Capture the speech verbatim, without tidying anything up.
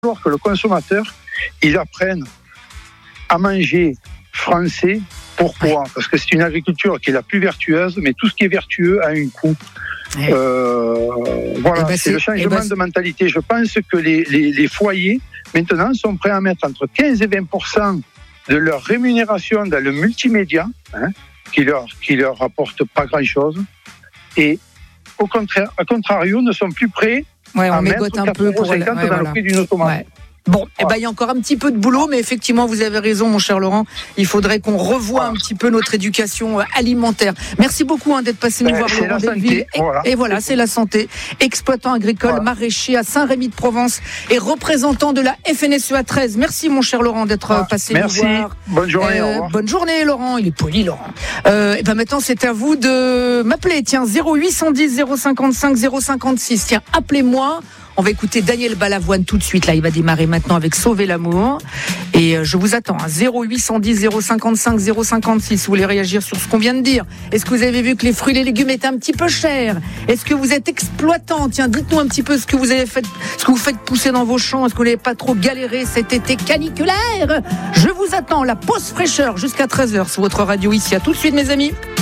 falloir que le consommateur, il apprenne à manger français. Pourquoi ? Parce que c'est une agriculture qui est la plus vertueuse, mais tout ce qui est vertueux a un coût. Ouais. Euh, voilà, ben c'est, c'est le changement ben de mentalité. Je pense que les, les, les foyers, maintenant, sont prêts à mettre entre quinze et vingt pour cent de leur rémunération dans le multimédia, hein, qui leur, qui leur rapporte pas grand-chose, et au contraire, à contrario, ne sont plus prêts ouais, on à mettre un peu pour cinquante ouais, dans voilà. le prix d'une automate. Ouais. Bon, eh ben, il y a encore un petit peu de boulot, mais effectivement, vous avez raison, mon cher Laurent. Il faudrait qu'on revoie un petit peu notre éducation alimentaire. Merci beaucoup hein, d'être passé nous ben, voir, c'est Laurent Delville. Et voilà. et voilà, c'est la santé. Exploitant agricole, voilà. maraîcher à Saint-Rémy-de-Provence et représentant de la F N S E A treize. Merci, mon cher Laurent, d'être ah, passé merci. nous voir. Bonne journée, euh, au revoir. Bonne journée, Laurent. Il est poli, Laurent. Euh, et ben maintenant, c'est à vous de m'appeler. Tiens, zéro huit cent dix zéro cinquante-cinq zéro cinquante-six. Tiens, appelez-moi. On va écouter Daniel Balavoine tout de suite. Là, il va démarrer maintenant avec Sauver l'amour. Et je vous attends. Hein, zéro huit cent dix zéro cinquante-cinq zéro cinquante-six. Si vous voulez réagir sur ce qu'on vient de dire. Est-ce que vous avez vu que les fruits et les légumes étaient un petit peu chers ? Est-ce que vous êtes exploitant ? Tiens, dites-nous un petit peu ce que vous avez fait, ce que vous faites pousser dans vos champs. Est-ce que vous n'avez pas trop galéré cet été caniculaire ? Je vous attends. La pause fraîcheur jusqu'à treize heures sur votre radio ici. À tout de suite, mes amis.